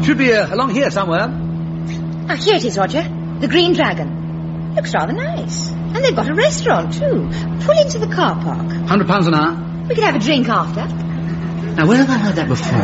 Should be along here somewhere. Ah, here it is, Roger. The Green Dragon. Looks rather nice. And they've got a restaurant, too. Pull into the car park. £100 an hour. We could have a drink after. Now, where have I heard that before?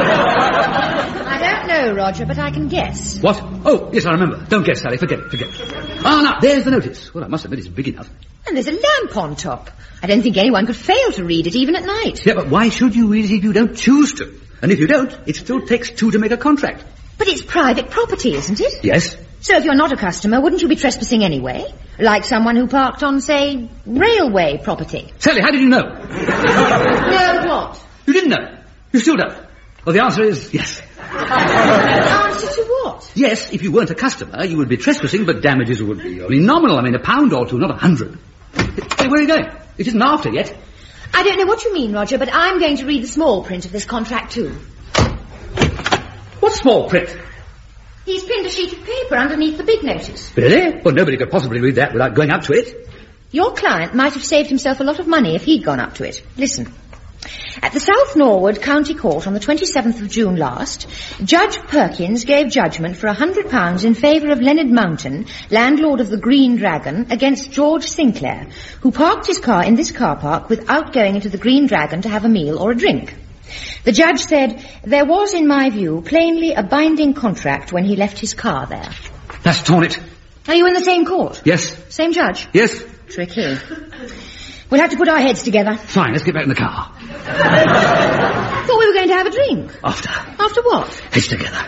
I don't know, Roger, but I can guess. What? Oh, yes, I remember. Don't guess, Sally. Forget it. Ah, now, there's the notice. Well, I must admit it's big enough. And there's a lamp on top. I don't think anyone could fail to read it, even at night. Yeah, but why should you read it if you don't choose to? And if you don't, it still takes two to make a contract. But it's private property, isn't it? Yes. So if you're not a customer, wouldn't you be trespassing anyway? Like someone who parked on, say, railway property. Sally, how did you know? No, what? You didn't know. You still don't. Well, the answer is yes. Answer to what? Yes, if you weren't a customer, you would be trespassing, but damages would be only nominal. I mean, £1 or two, not 100. Hey, where are you going? It isn't after yet. I don't know what you mean, Roger, but I'm going to read the small print of this contract, too. What small print? He's pinned a sheet of paper underneath the big notice. Really? Well, nobody could possibly read that without going up to it. Your client might have saved himself a lot of money if he'd gone up to it. Listen. At the South Norwood County Court on the 27th of June last, Judge Perkins gave judgment for £100 in favour of Leonard Mountain, landlord of the Green Dragon, against George Sinclair, who parked his car in this car park without going into the Green Dragon to have a meal or a drink. The judge said, there was, in my view, plainly a binding contract when he left his car there. That's torn it. Are you in the same court? Yes. Same judge? Yes. Tricky. We'll have to put our heads together. Fine, let's get back in the car. Thought we were going to have a drink. After. After what? Heads together.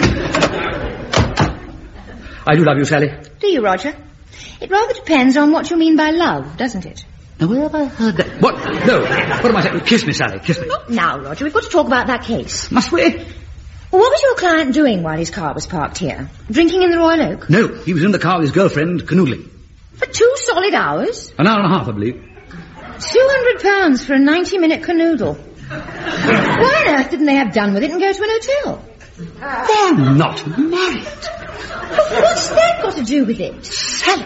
I do love you, Sally. Do you, Roger? It rather depends on what you mean by love, doesn't it? Now, where have I heard that? What? No. What am I saying? Kiss me, Sally. Kiss me. Not now, Roger. We've got to talk about that case. Must we? What was your client doing while his car was parked here? Drinking in the Royal Oak? No, he was in the car with his girlfriend, canoodling. For 2 solid hours? An hour and a half, I believe. £200 for a 90-minute canoodle. Why on earth didn't they have done with it and go to an hotel? They're not married. But what's that got to do with it? Sally.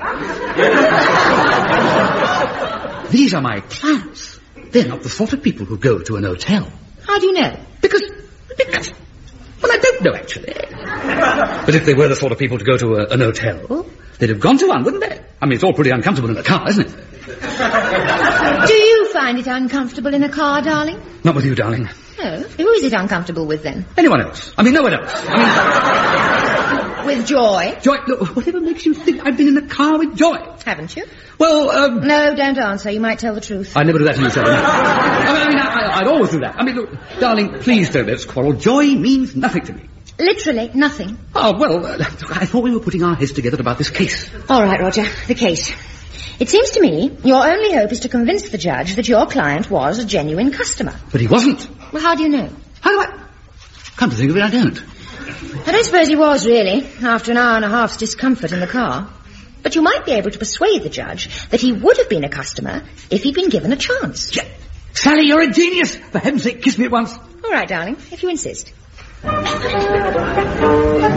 These are my clients. They're not the sort of people who go to an hotel. How do you know? Because, well, I don't know, actually. But if they were the sort of people to go to an hotel, they'd have gone to one, wouldn't they? I mean, it's all pretty uncomfortable in a car, isn't it? Do you find it uncomfortable in a car, darling? Not with you, darling. No. Who is it uncomfortable with, then? Anyone else. I mean, no one else. With Joy? Joy, look, whatever makes you think I've been in a car with Joy? Haven't you? Well, No, don't answer. You might tell the truth. I'd never do that to you, Sally. I'd always do that. I mean, look, darling, please don't let's quarrel. Joy means nothing to me. Literally nothing. Oh, well, I thought we were putting our heads together about this case. All right, Roger, the case. It seems to me your only hope is to convince the judge that your client was a genuine customer. But he wasn't. Well, how do you know? How do I... Come to think of it, I don't. I don't suppose he was, really, after an hour and a half's discomfort in the car. But you might be able to persuade the judge that he would have been a customer if he'd been given a chance. Yeah. Sally, you're a genius! For heaven's sake, kiss me at once. All right, darling, if you insist.